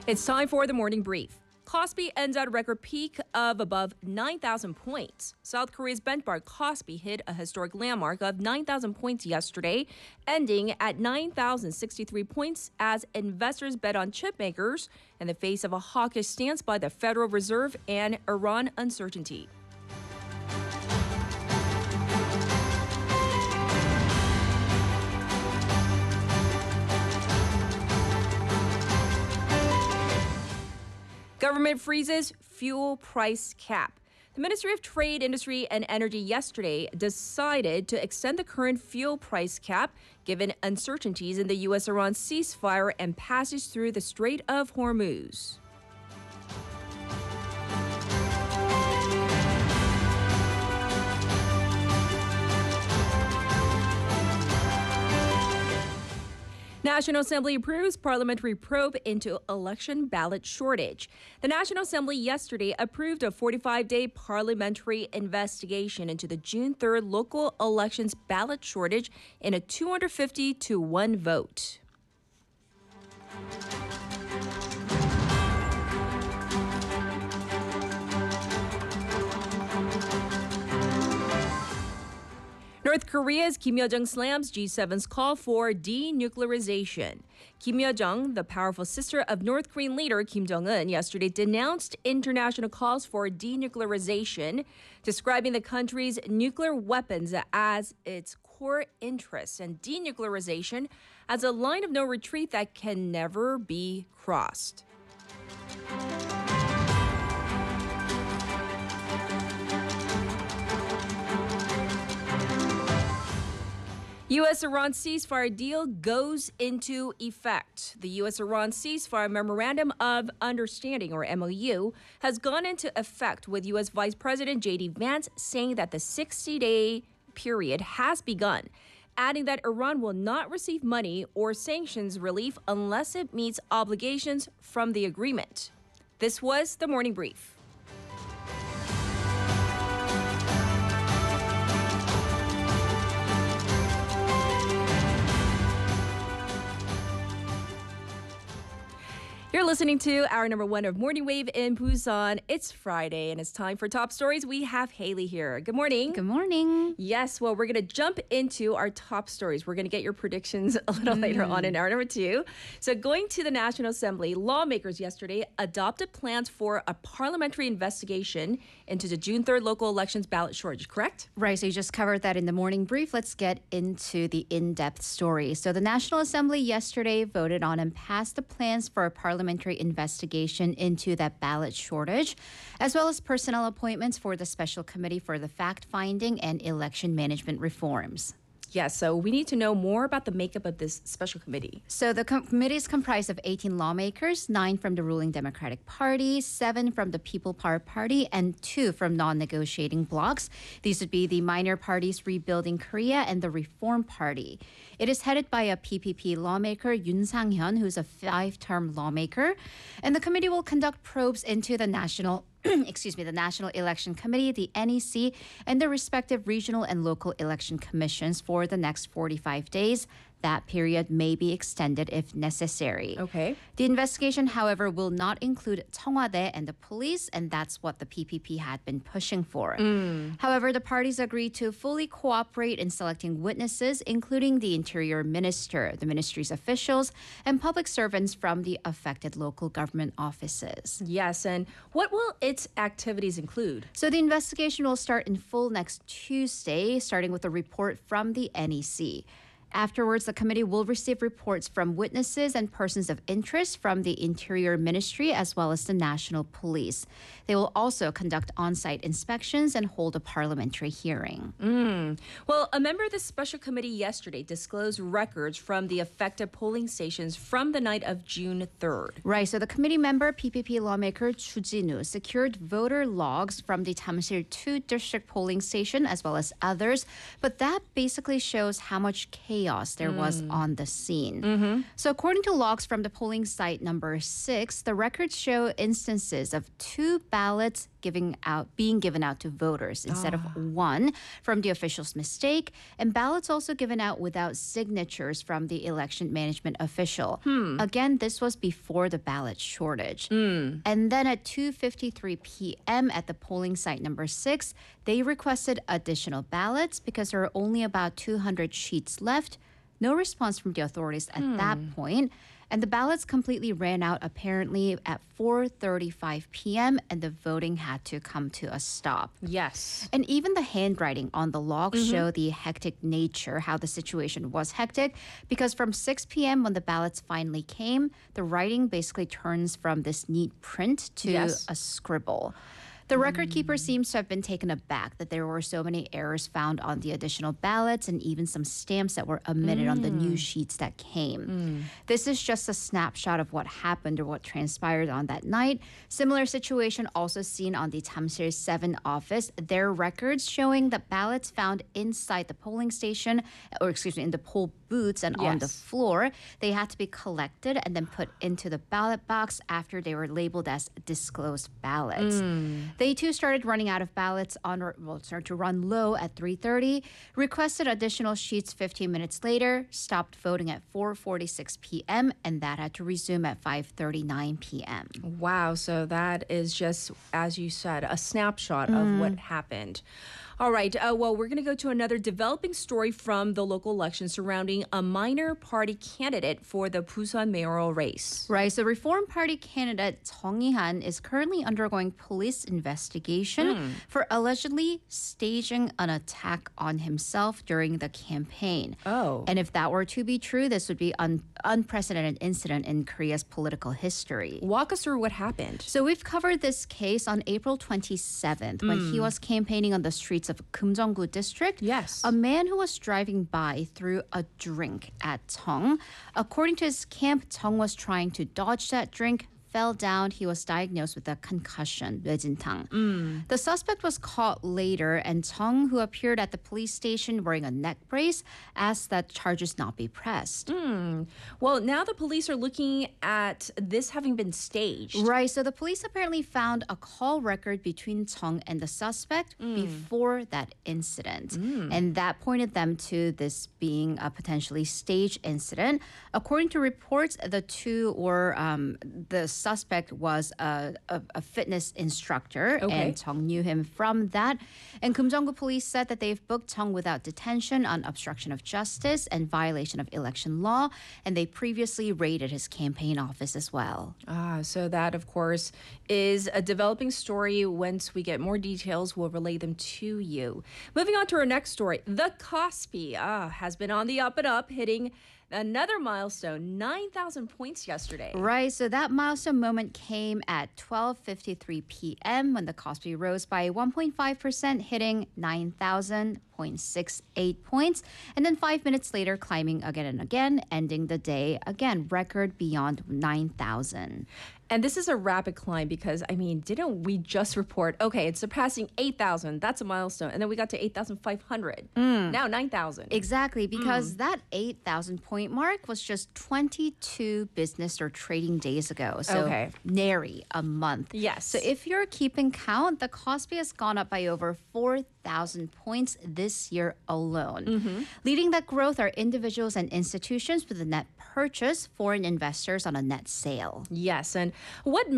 It's time for the morning brief. Kospi ends at a record peak of above 9,000 points. South Korea's benchmark Kospi hit a historic landmark of 9,000 points yesterday, ending at 9,063 points as investors bet on chip makers in the face of a hawkish stance by the Federal Reserve and Iran uncertainty. Government freezes fuel price cap. The Ministry of Trade, Industry, and Energy yesterday decided to extend the current fuel price cap given uncertainties in the U.S.-Iran ceasefire and passage through the Strait of Hormuz. National Assembly approves parliamentary probe into election ballot shortage. The National Assembly yesterday approved a 45-day parliamentary investigation into the June 3rd local elections ballot shortage in a 250-1 vote. North Korea's Kim Yo-jong slams G7's call for denuclearization. Kim Yo-jong, the powerful sister of North Korean leader Kim Jong-un, yesterday denounced international calls for denuclearization, describing the country's nuclear weapons as its core interest and denuclearization as a line of no retreat that can never be crossed. U.S.-Iran ceasefire deal goes into effect. The U.S.-Iran ceasefire memorandum of understanding, or MOU, has gone into effect with U.S. Vice President J.D. Vance saying that the 60-day period has begun, adding that Iran will not receive money or sanctions relief unless it meets obligations from the agreement. This was the Morning Brief. You're listening to hour number 1 of Morning Wave in Busan. It's Friday and it's time for top stories. We have Haley here. Good morning. Good morning. Yes, well, we're going to jump into our top stories. We're going to get your predictions a little later on in hour number 2. So going to the National Assembly, lawmakers yesterday adopted plans for a parliamentary investigation into the June 3rd local elections ballot shortage, correct? Right, so you just covered that in the morning brief. Let's get into the in-depth story. So the National Assembly yesterday voted on and passed the plans for a parliamentary investigation into that ballot shortage, as well as personnel appointments for the Special Committee for the Fact-Finding and Election Management Reforms. Yes, so we need to know more about the makeup of this special committee. So the committee is comprised of 18 lawmakers, 9 from the ruling Democratic Party, 7 from the People Power Party, and 2 from non-negotiating blocs. These would be the minor parties Rebuilding Korea and the Reform Party. It is headed by a PPP lawmaker, Yoon Sang-hyun, who's a 5-term lawmaker. And the committee will conduct probes into the National Election Committee, the NEC, and the respective regional and local election commissions for the next 45 days. That period may be extended if necessary. Okay. The investigation, however, will not include Cheong Wa Dae and the police, and that's what the PPP had been pushing for. However, the parties agreed to fully cooperate in selecting witnesses, including the Interior Minister, the ministry's officials, and public servants from the affected local government offices. Yes, and what will its activities include? So the investigation will start in full next Tuesday, starting with a report from the NEC. Afterwards, the committee will receive reports from witnesses and persons of interest from the Interior Ministry as well as the National Police. They will also conduct on-site inspections and hold a parliamentary hearing. Well, a member of the special committee yesterday disclosed records from the affected polling stations from the night of June 3rd. Right, so the committee member, PPP lawmaker Chu Jin-woo, secured voter logs from the Tamsil 2 district polling station as well as others, but that basically shows how much chaos there was on the scene. So according to logs from the polling site number 6, the records show instances of 2 ballots being given out to voters instead of one from the official's mistake, and ballots also given out without signatures from the election management official. Again, this was before the ballot shortage. And then at 2:53 p.m. at the polling site number 6, they requested additional ballots because there are only about 200 sheets left. No response from the authorities at that point. And the ballots completely ran out apparently at 4:35 p.m. and the voting had to come to a stop. Yes. And even the handwriting on the logs show the hectic nature, how the situation was hectic, because from 6 p.m. when the ballots finally came, the writing basically turns from this neat print to a scribble. The record keeper seems to have been taken aback that there were so many errors found on the additional ballots and even some stamps that were omitted on the new sheets that came. This is just a snapshot of what happened or what transpired on that night. Similar situation also seen on the Tamsil 7 office. There are records showing that ballots found inside the polling station, or excuse me, in the poll booths and on the floor, they had to be collected and then put into the ballot box after they were labeled as disclosed ballots. They too started running out of ballots started to run low at 3:30, requested additional sheets 15 minutes later, stopped voting at 4:46 p.m., and that had to resume at 5:39 p.m. Wow, so that is just, as you said, a snapshot of what happened. All right, well, we're going to go to another developing story from the local election surrounding a minor party candidate for the Busan mayoral race. Right, so Reform Party candidate Chung Yi-han is currently undergoing police investigation for allegedly staging an attack on himself during the campaign. Oh. And if that were to be true, this would be an unprecedented incident in Korea's political history. Walk us through what happened. So we've covered this case on April 27th when he was campaigning on the streets of Kumjonggu district. Yes. A man who was driving by threw a drink at Chung. According to his camp, Chung was trying to dodge that drink, fell down. He was diagnosed with a concussion, 뇌진탕. The suspect was caught later, and Chung, who appeared at the police station wearing a neck brace, asked that charges not be pressed. Well, now the police are looking at this having been staged. Right, so the police apparently found a call record between Chung and the suspect before that incident. And that pointed them to this being a potentially staged incident. According to reports, the two were, the suspect was a fitness instructor, and Chung knew him from that. And Kumjonggu police said that they've booked Chung without detention on obstruction of justice and violation of election law, and they previously raided his campaign office as well. So that, of course, is a developing story. Once we get more details, we'll relay them to you. Moving on to our next story. The Kospi has been on the up and up, hitting another milestone, 9,000 points yesterday. Right, so that milestone moment came at 12:53 p.m. when the Kospi rose by 1.5%, hitting 9,000.68 points. And then 5 minutes later, climbing again and again, ending the day, again, record beyond 9,000. And this is a rapid climb because, I mean, didn't we just report, okay, it's surpassing 8,000. That's a milestone. And then we got to 8,500. Now 9,000. Exactly, because that 8,000 point mark was just 22 business or trading days ago. So nary a month. Yes. So if you're keeping count, the Kospi has gone up by over 4,000 points this year alone. Leading that growth are individuals and institutions with a net purchase, foreign investors on a net sale. Yes, and what